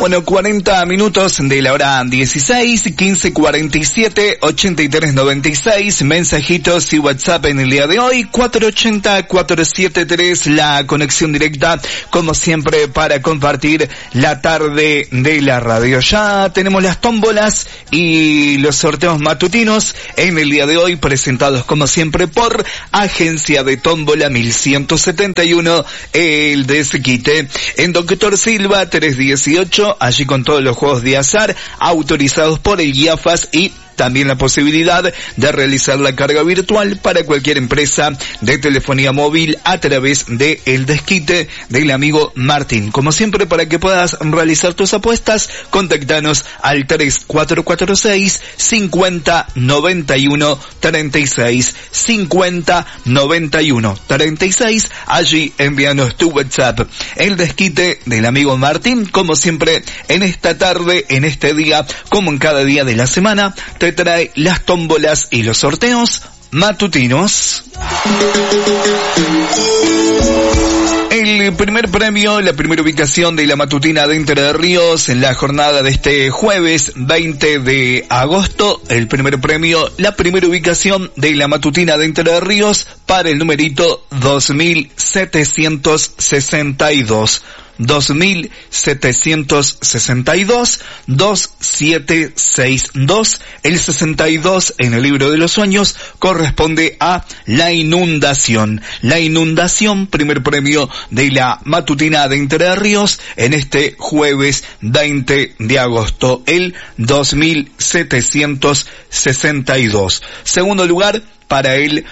Bueno, 40 minutos de la hora 16, 15:47, 8396, mensajitos y WhatsApp en el día de hoy, 480-473, la conexión directa, como siempre, para compartir la tarde de la radio. Ya tenemos las tómbolas y los sorteos matutinos en el día de hoy, presentados como siempre por Agencia de Tómbola 1171, el Desquite, en Doctor Silva 318, allí con todos los juegos de azar autorizados por el IAFAS y también la posibilidad de realizar la carga virtual para cualquier empresa de telefonía móvil a través de el Desquite del amigo Martín. Como siempre, para que puedas realizar tus apuestas, contactanos al 3446 50 91 36 50 91 36. Allí envíanos tu WhatsApp. El Desquite del amigo Martín, como siempre, en esta tarde, en este día, como en cada día de la semana, te trae las tómbolas y los sorteos matutinos. El primer premio, la primera ubicación de la matutina de Entre Ríos en la jornada de este jueves 20 de agosto. El primer premio, la primera ubicación de la matutina de Entre Ríos para el numerito 2762. 2762, 2762, el 62 en el libro de los sueños corresponde a la inundación. La inundación, primer premio de la matutina de Entre Ríos en este jueves 20 de agosto, el 2762. Segundo lugar para el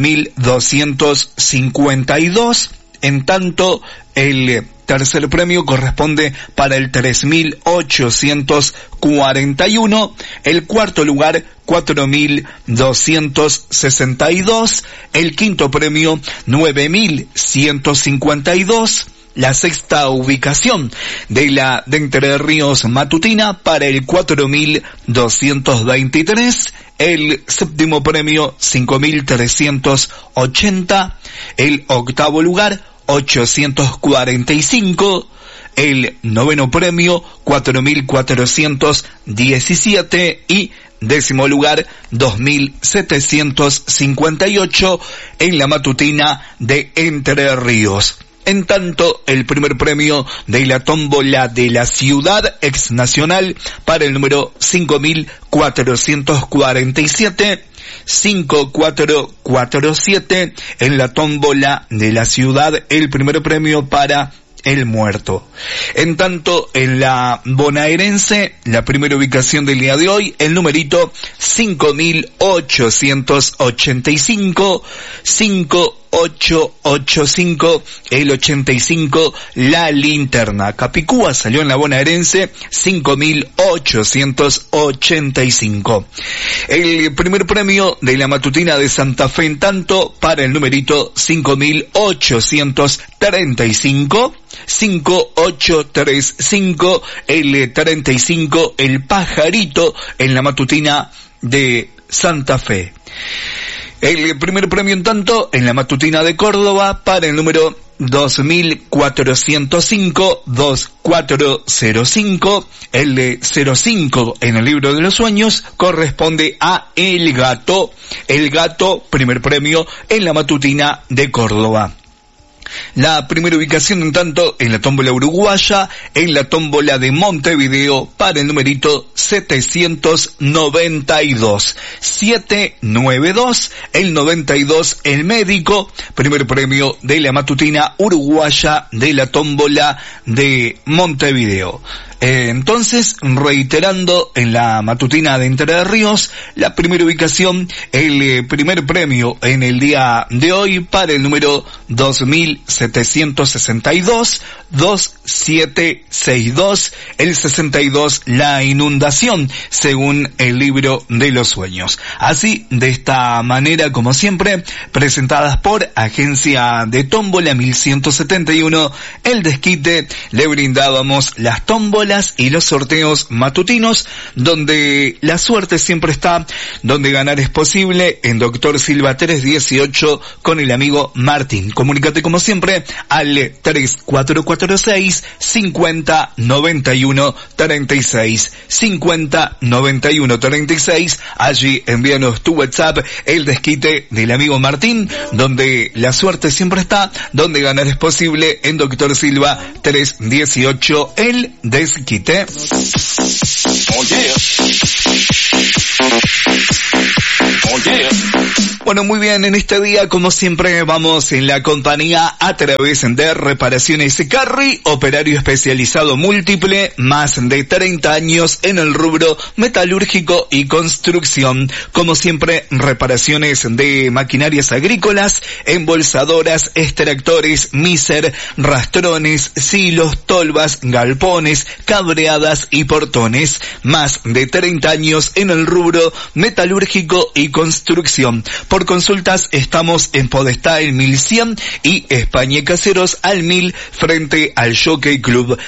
2252, en tanto el tercer premio corresponde para el 3841, el cuarto lugar 4262, el quinto premio 9152, la sexta ubicación de la de Entre Ríos matutina para el 4223, el séptimo premio 5380, el octavo lugar 845, el noveno premio 4417 y décimo lugar 2758 en la matutina de Entre Ríos. En tanto, el primer premio de la tómbola de la ciudad ex nacional para el número 5447, 5447 en la tómbola de la ciudad, el primer premio para el muerto. En tanto, en la bonaerense, la primera ubicación del día de hoy, el numerito 5885, 5885, el 85, la linterna. Capicúa salió en la bonaerense 5885. El primer premio de la matutina de Santa Fe, en tanto, para el numerito 5835, 5835, el 35, el pajarito en la matutina de Santa Fe. El primer premio, en tanto, en la matutina de Córdoba para el número 2405, 2405, el de 05 en el libro de los sueños corresponde a El Gato. El Gato, primer premio en la matutina de Córdoba. La primera ubicación, en tanto, en la tómbola uruguaya, en la tómbola de Montevideo para el numerito 792. 792, el 92, el médico, primer premio de la matutina uruguaya de la tómbola de Montevideo. Entonces, reiterando, en la matutina de Entre Ríos, la primera ubicación, el primer premio en el día de hoy para el número 2762, 2762, el 62, la inundación, según el libro de los sueños. Así, de esta manera, como siempre, presentadas por Agencia de Tómbola 1171, el Desquite, le brindábamos las tómbolas tómbolas y los sorteos matutinos, donde la suerte siempre está, donde ganar es posible, en Doctor Silva 318 con el amigo Martín. Comunícate como siempre al 3446 50 91 36 50 91 36. Allí envíanos tu WhatsApp, el desquite del amigo Martín, donde la suerte siempre está, donde ganar es posible, en Doctor Silva 318, el desquite. Oh yeah. Oh yeah. Bueno, muy bien, en este día, como siempre, vamos en la compañía a través de Reparaciones Carry, operario especializado múltiple, más de 30 años en el rubro metalúrgico y construcción. Como siempre, reparaciones de maquinarias agrícolas, embolsadoras, extractores, miser, rastrones, silos, tolvas, galpones, cabreadas y portones. Más de 30 años en el rubro metalúrgico y construcción. Por consultas estamos en Podestá el 1100 y España Caseros al 1000 frente al Jockey Club.